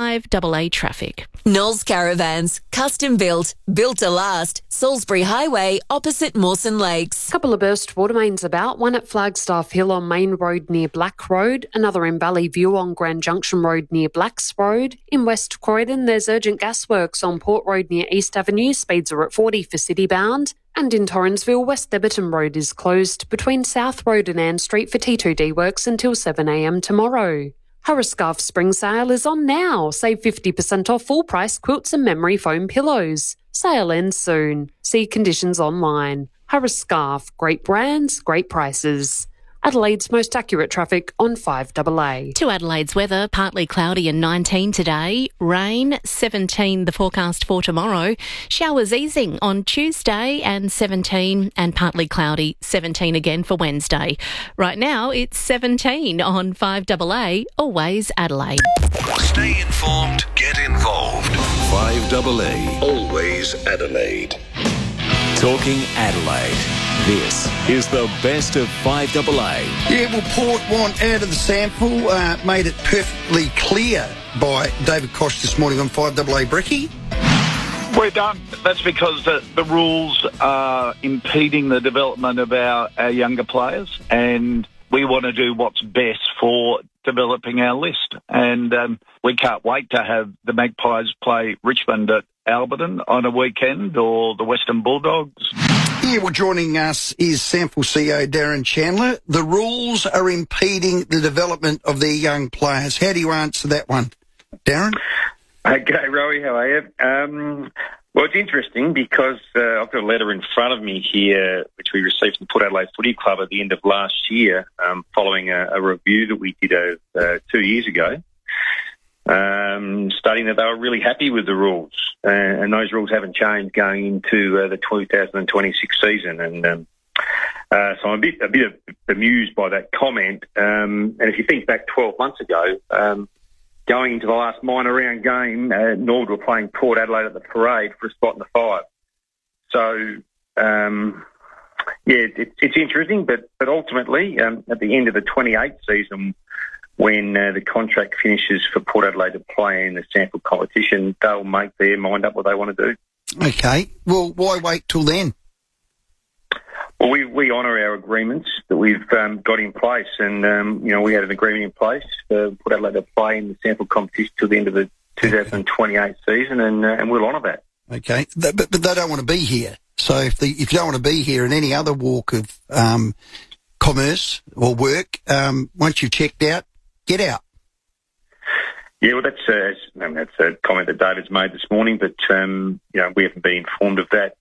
5AA traffic. Knowles Caravans, custom built, built to last. Salisbury Highway, opposite Mawson Lakes. Couple of burst water mains about, one at Flagstaff Hill on Main Road near Black Road, another in Valley View on Grand Junction Road near Blacks Road. In West Croydon, there's urgent gas works on Port Road near East Avenue, speeds are at 40 for Citybound. And in Torrensville, West Theberton Road is closed between South Road and Ann Street for T2D works until 7am tomorrow. Harriscarf Spring Sale is on now. Save 50% off full price quilts and memory foam pillows. Sale ends soon. See conditions online. Harriscarf, great brands, great prices. Adelaide's most accurate traffic on 5AA. To Adelaide's weather, partly cloudy and 19 today. Rain, 17 the forecast for tomorrow. Showers easing on Tuesday and 17 and partly cloudy, 17 again for Wednesday. Right now it's 17 on 5AA, always Adelaide. Stay informed, get involved. 5AA, always Adelaide. Talking Adelaide. This is the best of 5AA. Yeah, well, Port want out of the sample, made it perfectly clear by David Koch this morning on 5AA. Bricky? We're done. That's because the rules are impeding the development of our younger players, and we want to do what's best for developing our list. And we can't wait to have the Magpies play Richmond at Alberton on a weekend, or the Western Bulldogs. Yeah, well, joining us is SANFL CEO Darren Chandler. The rules are impeding the development of their young players. How do you answer that one, Darren? Okay, Rowie, how are you? Well, it's interesting because I've got a letter in front of me here which we received from Port Adelaide Footy Club at the end of last year following a review that we did 2 years ago, stating that they were really happy with the rules. And those rules haven't changed going into the 2026 season. And so I'm a bit amused by that comment. And if you think back 12 months ago, going into the last minor round game, Norwood were playing Port Adelaide at the Parade for a spot in the 5. So, it's interesting, but ultimately, at the end of the 28th season, when the contract finishes for Port Adelaide to play in the sample competition, they'll make their mind up what they want to do. Okay. Well, why wait till then? Well, we honour our agreements that we've got in place, and we had an agreement in place for Port Adelaide to play in the sample competition till the end of the 2028 season, and we'll honour that. Okay, but they don't want to be here. So if you don't want to be here in any other walk of commerce or work, once you've checked out, get out. Yeah, well, that's a comment that David's made this morning, but we haven't been informed of that.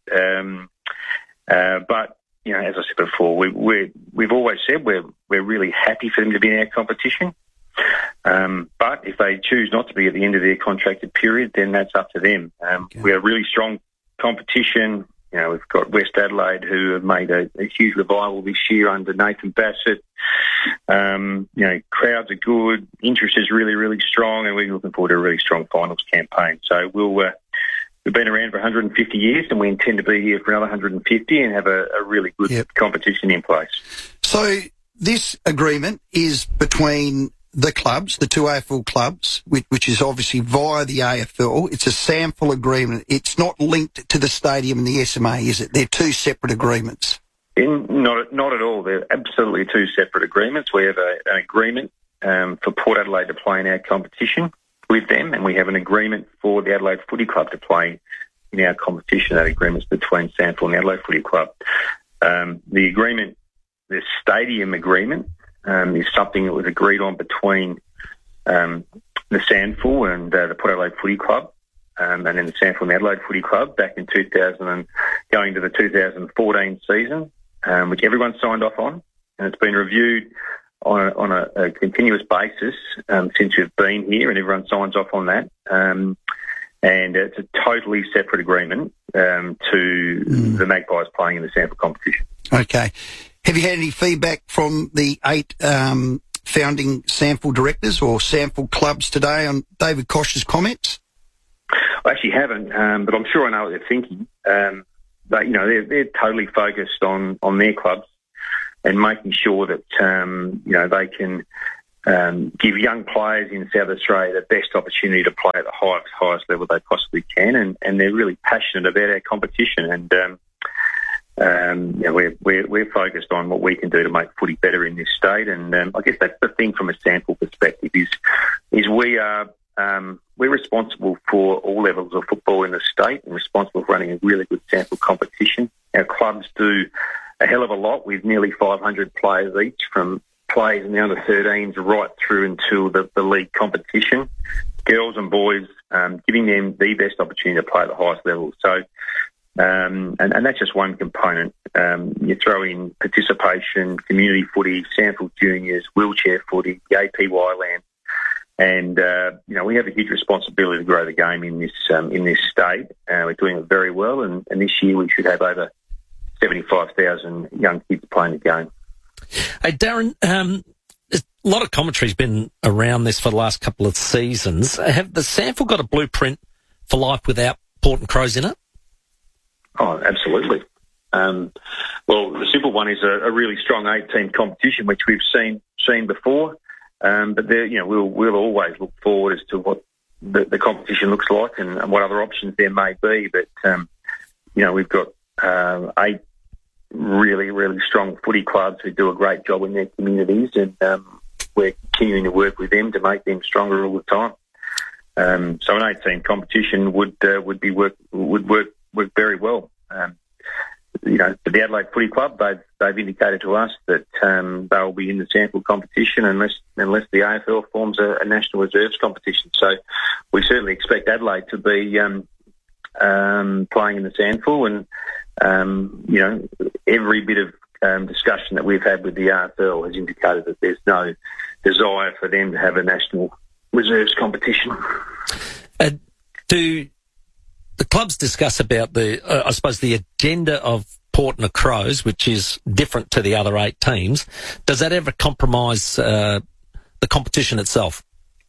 But as I said before, we've always said we're really happy for them to be in our competition. But if they choose not to be at the end of their contracted period, then that's up to them. We have really strong competition. We've got West Adelaide, who have made a huge revival this year under Nathan Bassett. Crowds are good, interest is really, really strong, and we're looking forward to a really strong finals campaign. So we've been around for 150 years, and we intend to be here for another 150 and have a really good competition in place. So this agreement is between the clubs, the two AFL clubs, which is obviously via the AFL. It's a SANFL agreement. It's not linked to the stadium and the SMA, is it? They're two separate agreements. Not at all. They're absolutely two separate agreements. We have an agreement for Port Adelaide to play in our competition with them, and we have an agreement for the Adelaide Footy Club to play in our competition. That agreement's between SANFL and the Adelaide Footy Club. The stadium agreement, is something that was agreed on between the SANFL and the Port Adelaide Footy Club, and then the SANFL and the Adelaide Footy Club back in 2000 and going to the 2014 season, which everyone signed off on, and it's been reviewed on a continuous basis since we've been here, and everyone signs off on that. And it's a totally separate agreement to the Magpies playing in the SANFL competition. Okay. Have you had any feedback from the 8 founding SANFL directors or SANFL clubs today on David Koch's comments? I actually haven't, but I'm sure I know what they're thinking. But, they're totally focused on their clubs and making sure that, they can give young players in South Australia the best opportunity to play at the highest level they possibly can, and they're really passionate about our competition. And we're focused on what we can do to make footy better in this state. And I guess that's the thing from a sample perspective is we're responsible for all levels of football in the state and responsible for running a really good sample competition. Our clubs do a hell of a lot with nearly 500 players each, from players in the under-13s right through until the league competition, girls and boys, giving them the best opportunity to play at the highest level. So, and that's just one component. You throw in participation, community footy, sample juniors, wheelchair footy, the APY land, and we have a huge responsibility to grow the game in this state. We're doing it very well, and this year we should have over 75,000 young kids playing the game. Hey, Darren, a lot of commentary's been around this for the last couple of seasons. Have the SANFL got a blueprint for life without Port and Crows in it? Oh, absolutely. Well, the simple one is a really strong 8-team competition, which we've seen before. But there, we'll always look forward as to what the competition looks like and what other options there may be. But we've got 8 really, really strong footy clubs who do a great job in their communities, and we're continuing to work with them to make them stronger all the time. So an 8-team competition would work very well. For the Adelaide Footy Club, they've indicated to us that they'll be in the SANFL competition unless the AFL forms a national reserves competition. So we certainly expect Adelaide to be playing in the SANFL, and every bit of discussion that we've had with the AFL has indicated that there's no desire for them to have a national reserves competition. Do the clubs discuss about the agenda of Port and the Crows, which is different to the other 8 teams? Does that ever compromise the competition itself?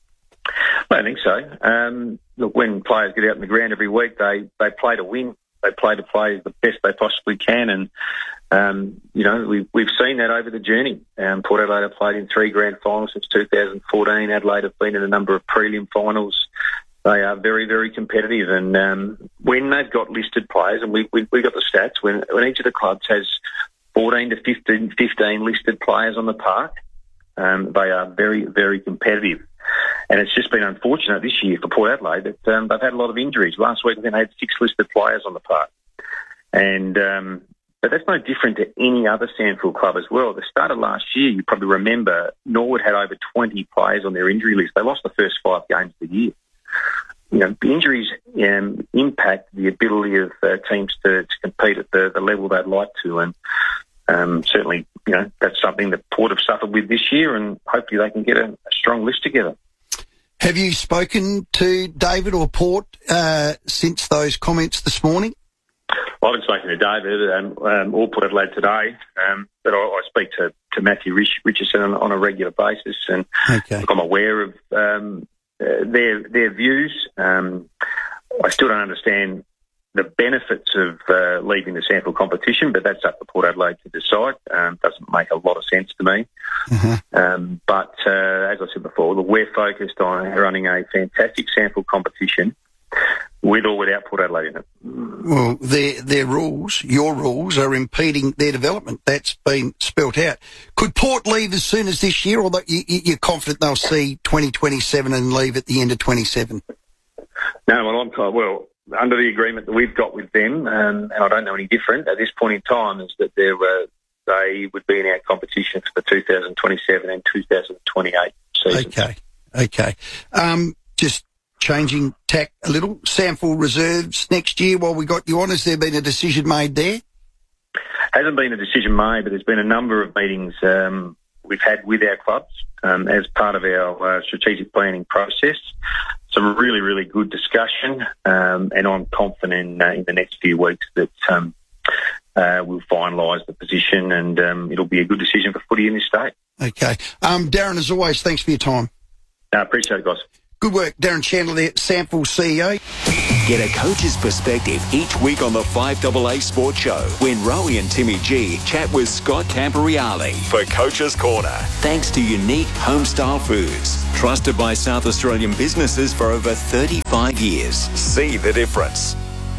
I don't think so. Look, when players get out in the ground every week, they play to win. They play to play the best they possibly can, and we've seen that over the journey. Port Adelaide have played in 3 grand finals since 2014. Adelaide have been in a number of prelim finals. They are very, very competitive, and when they've got listed players, and we got the stats, when each of the clubs has 14 to 15 listed players on the park, they are very, very competitive. And it's just been unfortunate this year for Port Adelaide that they've had a lot of injuries. Last week, they had 6 listed players on the park. And but that's no different to any other SANFL club as well. At the start of last year, you probably remember, Norwood had over 20 players on their injury list. They lost the first 5 games of the year. The injuries impact the ability of teams to compete at the level they'd like to. And certainly, that's something that Port have suffered with this year, and hopefully they can get a strong list together. Have you spoken to David or Port since those comments this morning? Well, I haven't spoken to David or Port Adelaide today, but I speak to Matthew Richardson on a regular basis, and I'm aware of their views. I still don't understand the benefits of leaving the SANFL competition, but that's up to Port Adelaide to decide. Doesn't make a lot of sense to me. Mm-hmm. But as I said before, we're focused on running a fantastic SANFL competition with or without Port Adelaide in it. Well, their rules, your rules, are impeding their development. That's been spelt out. Could Port leave as soon as this year, or you're confident they'll see 2027 and leave at the end of 27? No, well, under the agreement that we've got with them, and I don't know any different at this point in time, is that they would be in our competition for the 2027 and 2028 seasons. Okay. Just changing tack a little, SANFL reserves next year while we got you on, has there been a decision made there? Hasn't been a decision made, but there's been a number of meetings we've had with our clubs as part of our strategic planning process. Some really, really good discussion, and I'm confident in the next few weeks that we'll finalise the position, and it'll be a good decision for footy in this state. Okay. Darren, as always, thanks for your time. I appreciate it, guys. Good work. Darren Chandler there, SANFL CEO. Get a coach's perspective each week on the 5AA Sports Show when Rowie and Timmy G chat with Scott Camporeale for Coach's Corner. Thanks to Unique Homestyle Foods, trusted by South Australian businesses for over 35 years. See the difference.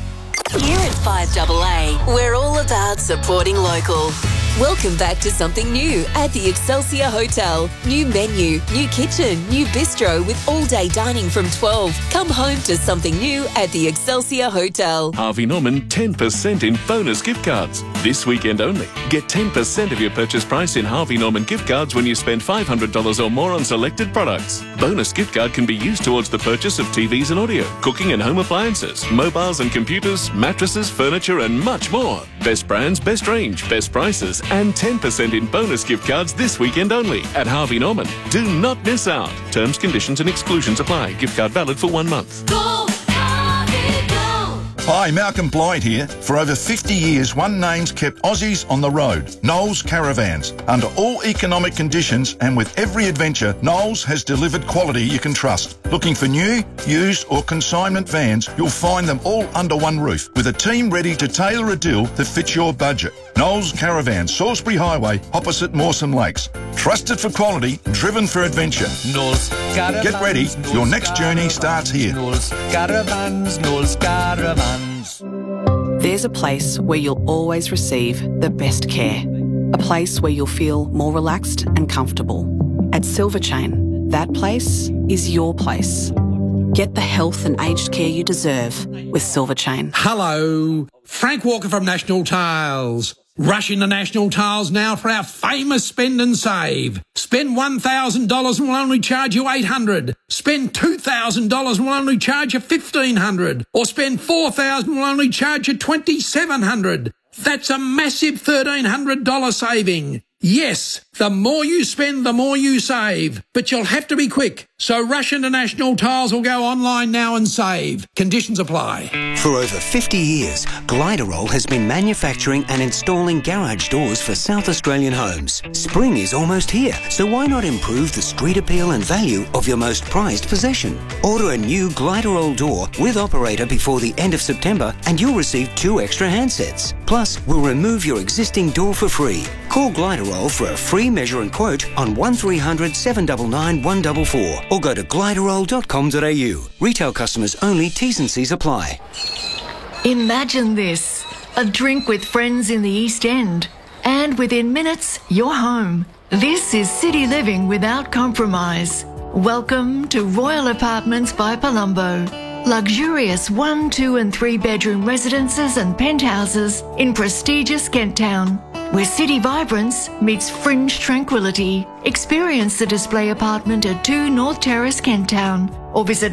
Here at 5AA, we're all about supporting local. Welcome back to something new at the Excelsior Hotel. New menu, new kitchen, new bistro with all-day dining from 12. Come home to something new at the Excelsior Hotel. Harvey Norman 10% in bonus gift cards. This weekend only. Get 10% of your purchase price in Harvey Norman gift cards when you spend $500 or more on selected products. Bonus gift card can be used towards the purchase of TVs and audio, cooking and home appliances, mobiles and computers, mattresses, furniture and much more. Best brands, best range, best prices and 10% in bonus gift cards this weekend only at Harvey Norman. Do not miss out. Terms, conditions and exclusions apply. Gift card valid for 1 month. Go, Harvey, go! Hi, Malcolm Blythe here. For over 50 years, one name's kept Aussies on the road, Knowles Caravans. Under all economic conditions and with every adventure, Knowles has delivered quality you can trust. Looking for new, used or consignment vans, you'll find them all under one roof with a team ready to tailor a deal that fits your budget. Knowles Caravans, Salisbury Highway, opposite Mawson Lakes. Trusted for quality, driven for adventure. Knowles Caravans. Get ready, your next journey starts here. Knowles Caravans, Knowles Caravans. There's a place where you'll always receive the best care. A place where you'll feel more relaxed and comfortable. At Silverchain, that place is your place. Get the health and aged care you deserve with Silverchain. Hello, Frank Walker from National Tiles. Rush into National Tiles now for our famous spend and save. Spend $1,000 and we'll only charge you $800. Spend $2,000 and we'll only charge you $1,500. Or spend $4,000 and we'll only charge you $2,700. That's a massive $1,300 saving. Yes, the more you spend, the more you save. But you'll have to be quick. So rush into National Tiles or go online now and save. Conditions apply. For over 50 years, Gliderol has been manufacturing and installing garage doors for South Australian homes. Spring is almost here, so why not improve the street appeal and value of your most prized possession? Order a new Gliderol door with operator before the end of September and you'll receive 2 extra handsets. Plus, we'll remove your existing door for free. Call Gliderol for a free measure and quote on 1300 799 144 or go to gliderol.com.au. Retail customers only, T's and C's apply. Imagine this, a drink with friends in the East End, and within minutes, you're home. This is city living without compromise. Welcome to Royal Apartments by Palumbo. Luxurious 1, 2 and 3 bedroom residences and penthouses in prestigious Kent Town, where city vibrance meets fringe tranquility. Experience the display apartment at 2 North Terrace, Kent Town, or visit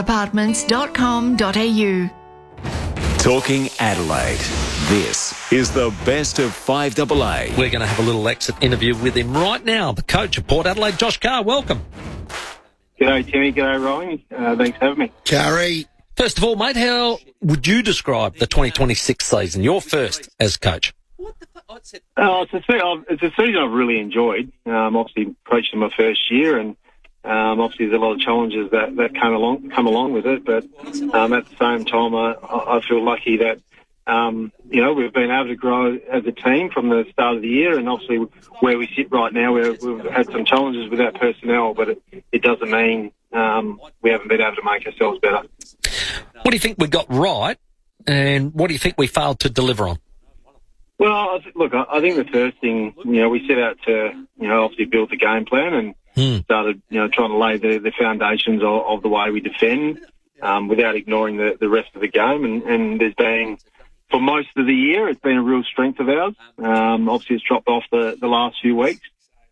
royalapartments.com.au. Talking Adelaide. This is the best of 5AA. We're going to have a little exit interview with him right now. The coach of Port Adelaide, Josh Carr, welcome. G'day, Timmy. G'day, Rowan. Thanks for having me. Carrie. First of all, mate, how would you describe the 2026 season, your first as coach? It's a season I've really enjoyed. Obviously, coaching my first year, and obviously there's a lot of challenges that come along with it. But at the same time, I feel lucky that we've been able to grow as a team from the start of the year, and obviously where we sit right now, we've had some challenges with our personnel, but it doesn't mean we haven't been able to make ourselves better. What do you think we got right, and what do you think we failed to deliver on? Well, I think the first thing, we set out to, obviously build the game plan and started, trying to lay the foundations of the way we defend without ignoring the rest of the game. And there's been, for most of the year, it's been a real strength of ours. Obviously, it's dropped off the last few weeks.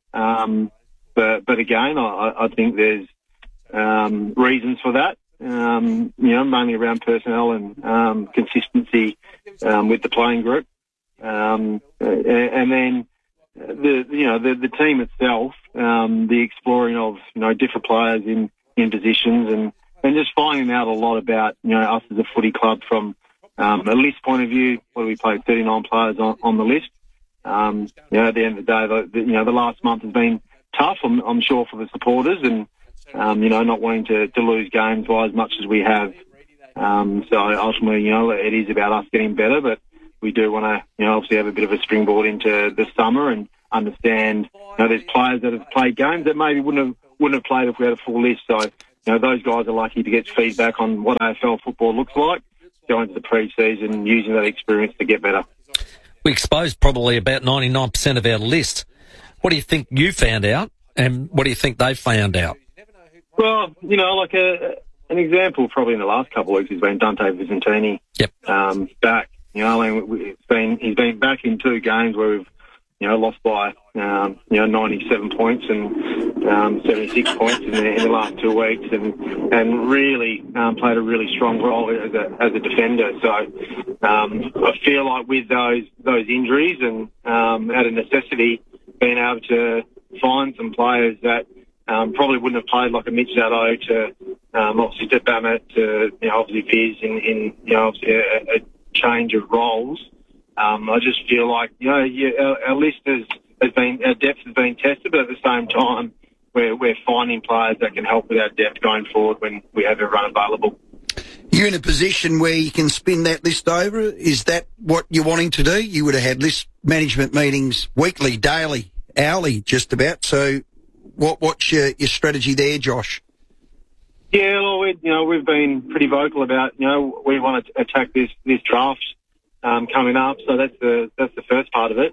But again, I think there's reasons for that, mainly around personnel and consistency with the playing group. And then the team itself, the exploring of different players in positions and just finding out a lot about us as a footy club from a list point of view. What do we play? 39 players on the list. At the end of the day, the last month has been tough. I'm sure for the supporters and not wanting to lose games by as much as we have. So ultimately, it is about us getting better, but we do want to, obviously have a bit of a springboard into the summer and understand, there's players that have played games that maybe wouldn't have played if we had a full list. So, those guys are lucky to get feedback on what AFL football looks like, go into the pre-season using that experience to get better. We exposed probably about 99% of our list. What do you think you found out, and what do you think they found out? Well, like an example probably in the last couple of weeks has been Dante Vicentini. Yep. Back. He's been back in 2 games where we've, lost by, 97 points and 76 points in the last 2 weeks, and really played a really strong role as a defender. So I feel like with those injuries and out of necessity, being able to find some players that probably wouldn't have played, like a Mitch Zaddo to obviously to Bammett to obviously Viz in obviously a change of roles. I just feel like our list our depth has been tested, but at the same time we're finding players that can help with our depth going forward when we have everyone available. You're in a position where you can spin that list over. Is that what you're wanting to do? You would have had list management meetings weekly, daily, hourly, just about. So what's your strategy there, Josh? Yeah, well, we've been pretty vocal about, we want to attack this draft coming up. So that's the first part of it.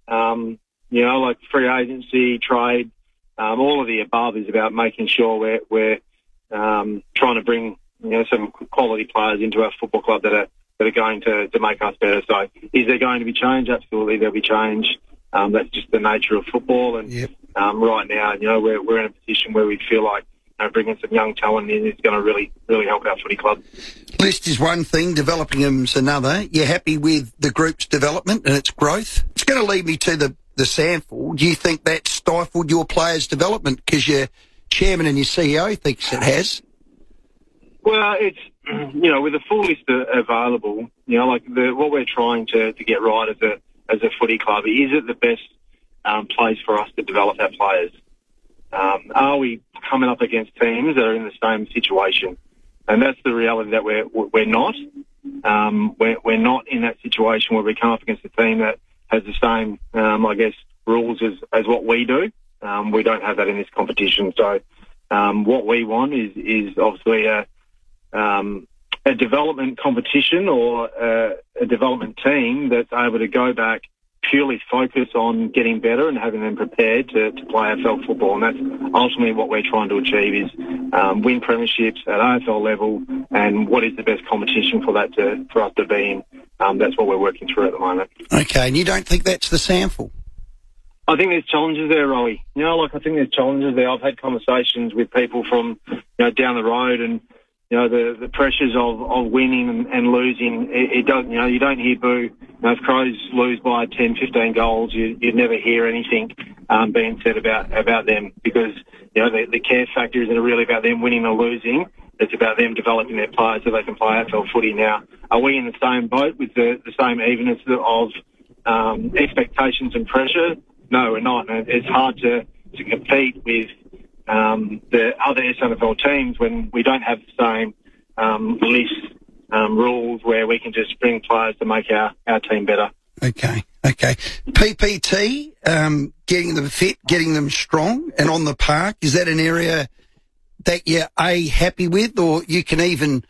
Like free agency, trade, all of the above is about making sure we're trying to bring some quality players into our football club that are going to make us better. So is there going to be change? Absolutely, there'll be change. That's just the nature of football. And right now, we're in a position where we feel like bringing some young talent in is going to really, really help our footy club. List is one thing, developing them's another. You're happy with the group's development and its growth? It's going to lead me to the SANFL. Do you think that stifled your players' development because your chairman and your CEO thinks it has? Well, it's, with a full list available, what we're trying to get right as a footy club, is it the best place for us to develop our players? Are we coming up against teams that are in the same situation? And that's the reality that we're not. We're not in that situation where we come up against a team that has the same, rules as what we do. We don't have that in this competition. So what we want is obviously a development competition or a development team that's able to go back, purely focus on getting better and having them prepared to play AFL football. And that's ultimately what we're trying to achieve, is win premierships at AFL level, and what is the best competition for us to be in. That's what we're working through at the moment. Okay, and you don't think that's the SANFL? I think there's challenges there, Rowie. I think there's challenges there. I've had conversations with people from down the road, and the pressures of winning and losing, it doesn't, you don't hear boo. If Crows lose by 10, 15 goals, you'd never hear anything being said about them, because, the care factor isn't really about them winning or losing. It's about them developing their players so they can play AFL footy. Now, are we in the same boat with the same evenness of expectations and pressure? No, we're not. It's hard to compete with the other SANFL teams when we don't have the same list rules where we can just bring players to make our team better. Okay. PPT, getting them fit, getting them strong and on the park, is that an area that you're happy with, or you can even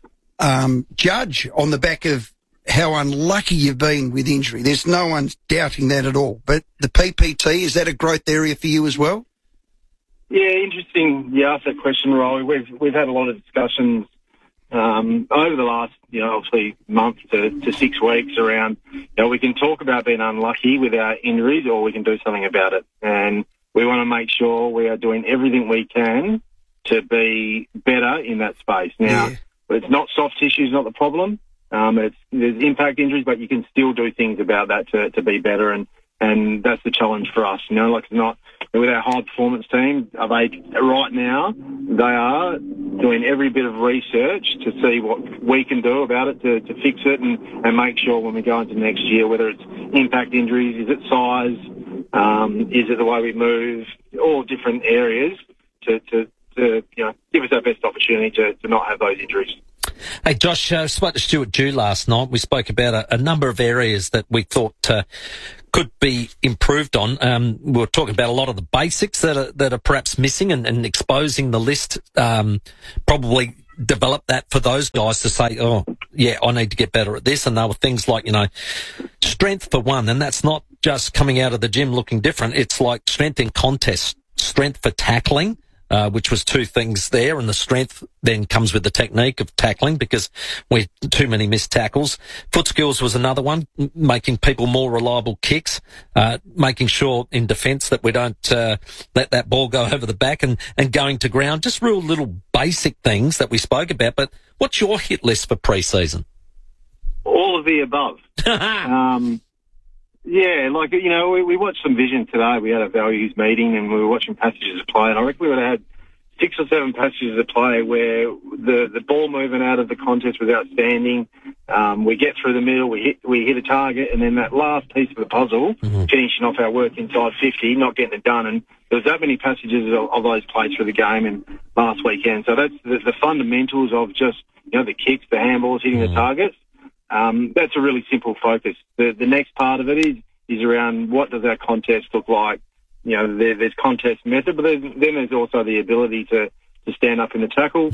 judge on the back of how unlucky you've been with injury? There's no one's doubting that at all. But the PPT, is that a growth area for you as well? Yeah, interesting. You asked that question, Roy. We've had a lot of discussions over the last, obviously month to 6 weeks around, we can talk about being unlucky with our injuries, or we can do something about it. And we want to make sure we are doing everything we can to be better in that space. Now, it's not soft tissue is not the problem. There's impact injuries, but you can still do things about that to be better. And that's the challenge for us. It's not with our high performance team. Right now, they are doing every bit of research to see what we can do about it to fix it and make sure when we go into next year, whether it's impact injuries, is it size, is it the way we move, all different areas to give us our best opportunity to not have those injuries. Hey, Josh, I spoke to Stuart Dew last night. We spoke about a number of areas that we thought could be improved on. We were talking about a lot of the basics that are perhaps missing and exposing the list, probably develop that for those guys to say, oh, yeah, I need to get better at this. And there were things like, strength for one, and that's not just coming out of the gym looking different. It's like strength in contest, strength for tackling, which was two things there, and the strength then comes with the technique of tackling because we too many missed tackles. Foot skills was another one, making people more reliable kicks, making sure in defence that we don't let that ball go over the back and going to ground. Just real little basic things that we spoke about. But what's your hit list for pre-season? All of the above. Yeah, we watched some vision today. We had a values meeting and we were watching passages of play, and I reckon we would have had 6 or 7 passages of play where the ball movement out of the contest was outstanding. We get through the middle, we hit a target, and then that last piece of the puzzle, finishing off our work inside 50, not getting it done. And there was that many passages of those plays through the game and last weekend. So that's the fundamentals of just, the kicks, the handballs, hitting the targets. That's a really simple focus. The next part of it is around what does our contest look like. There's contest method, but then there's also the ability to stand up in the tackle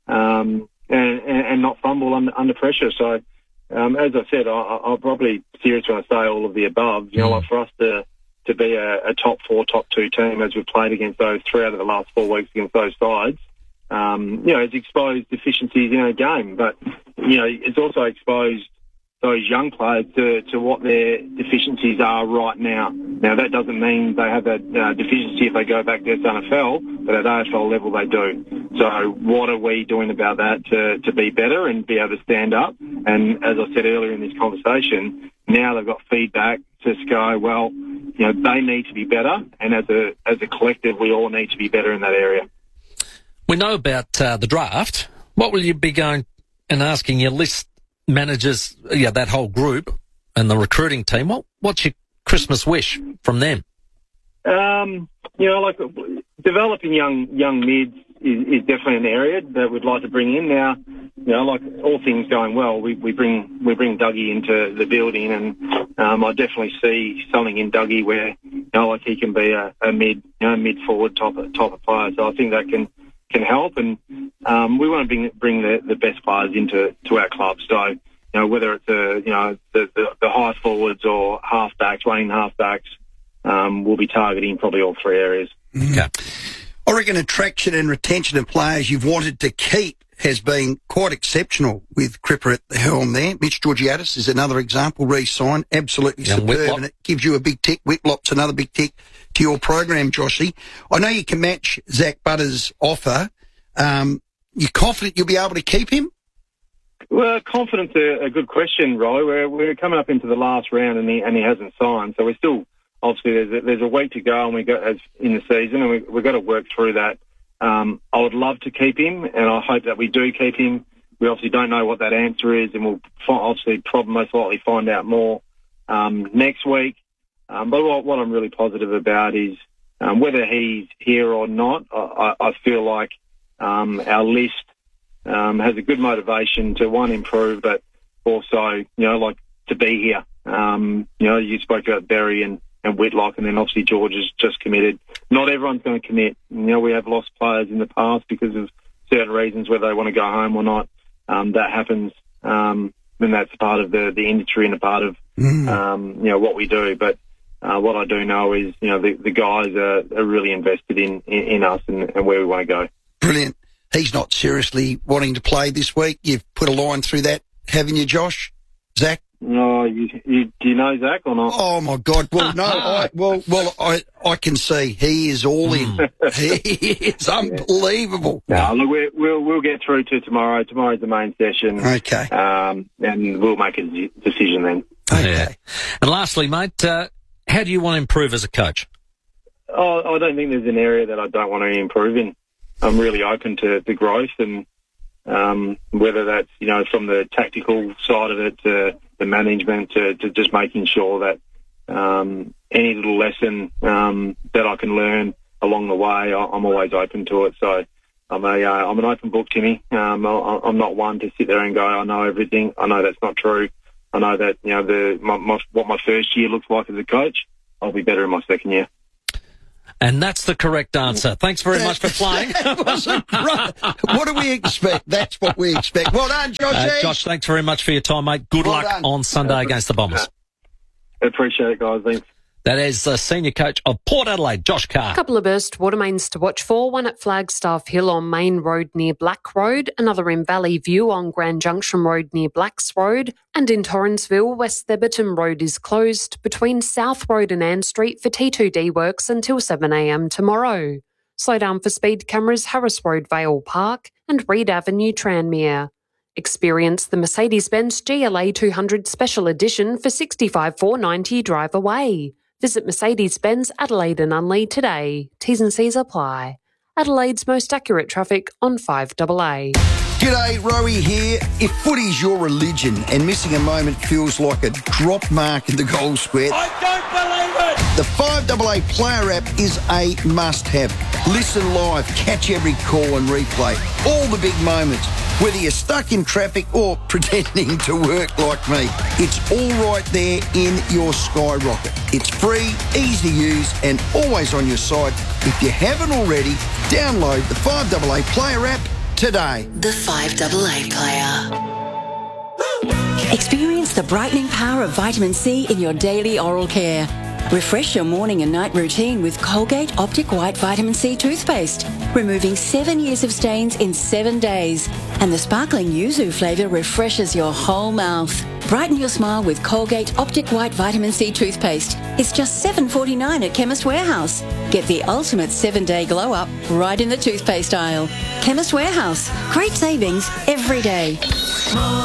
and not fumble under pressure. So, as I said, I'll probably serious when I say all of the above. Like for us to be a top 4, top 2 team as we've played against those 3 out of the last 4 weeks against those sides. It's exposed deficiencies in our game, but it's also exposed those young players to what their deficiencies are right now. Now, that doesn't mean they have that deficiency if they go back to SNFL, but at AFL level they do. So what are we doing about that to be better and be able to stand up? And as I said earlier in this conversation, now they've got feedback to go, well, they need to be better, and as a collective, we all need to be better in that area. We know about the draft. What will you be going and asking your list managers, that whole group and the recruiting team? What's your Christmas wish from them? Developing young mids is definitely an area that we'd like to bring in. Now, like all things going well, we bring Dougie into the building, and I definitely see something in Dougie where he can be a mid forward type of player. So I think that can help, and we want to bring the best players into our club. So whether it's the high forwards or halfbacks, running halfbacks, we'll be targeting probably all 3 areas. Okay. I reckon attraction and retention of players you've wanted to keep has been quite exceptional with Cripper at the helm there. Mitch Georgiadis is another example, re-signed, absolutely superb, Whitlock. And it gives you a big tick. Whitlock's another big tick to your program, Joshy. I know you can match Zach Butter's offer. You confident you'll be able to keep him? Well, confidence a good question, Roy. We're coming up into the last round and he hasn't signed, so we're still obviously there's a week to go and we got as in the season, and we've got to work through that. I would love to keep him, and I hope that we do keep him. We obviously don't know what that answer is, and we'll obviously probably most likely find out more next week. But what I'm really positive about is whether he's here or not, I feel like our list has a good motivation to, one, improve, but also, to be here. You spoke about Berry and Whitlock, and then obviously George is just committed. Not everyone's going to commit. We have lost players in the past because of certain reasons, whether they want to go home or not. That happens, and that's part of the industry and a part of what we do. But what I do know is the guys are really invested in us and where we want to go. Brilliant. He's not seriously wanting to play this week. You've put a line through that, haven't you, Josh? Zach? No, do you know Zach or not? Oh my God! Well, no, I can see he is all in. He is unbelievable. No, look, we'll get through to tomorrow. Tomorrow's the main session. Okay. And we'll make a decision then. Okay. Yeah. And lastly, mate, how do you want to improve as a coach? Oh, I don't think there's an area that I don't want to improve in. I'm really open to the growth, and whether that's from the tactical side of it to the management to just making sure that any little lesson that I can learn along the way, I'm always open to it. So I'm an open book, Timmy. I'm not one to sit there and go, I know everything. I know that's not true. I know that, you know, what my first year looks like as a coach, I'll be better in my second year. And that's the correct answer. Thanks very much for playing. That wasn't great. What do we expect? That's what we expect. Well done, Josh. Josh, thanks very much for your time, mate. Good luck on Sunday against the Bombers. Appreciate it, guys. Thanks. That is the senior coach of Port Adelaide, Josh Carr. A couple of burst water mains to watch for, one at Flagstaff Hill on Main Road near Black Road, another in Valley View on Grand Junction Road near Blacks Road, and in Torrensville, West Theberton Road is closed between South Road and Ann Street for T2D works until 7am tomorrow. Slow down for speed cameras, Harris Road, Vale Park, and Reed Avenue, Tranmere. Experience the Mercedes-Benz GLA 200 Special Edition for $65,490 drive away. Visit Mercedes-Benz Adelaide and Unley today. T's and C's apply. Adelaide's most accurate traffic on 5AA. G'day, Rowie here. If footy's your religion and missing a moment feels like a drop mark in the goal square, I don't believe it! The 5AA player app is a must-have. Listen live, catch every call and replay. All the big moments. Whether you're stuck in traffic or pretending to work like me, it's all right there in your Skyrocket. It's free, easy to use, and always on your side. If you haven't already, download the 5AA player app today. The 5AA player. Experience the brightening power of vitamin C in your daily oral care. Refresh your morning and night routine with Colgate Optic White Vitamin C toothpaste, removing 7 years of stains in 7 days. And the sparkling yuzu flavour refreshes your whole mouth. Brighten your smile with Colgate Optic White Vitamin C toothpaste. It's just $7.49 at Chemist Warehouse. Get the ultimate 7-day glow up right in the toothpaste aisle. Chemist Warehouse. Great savings every day.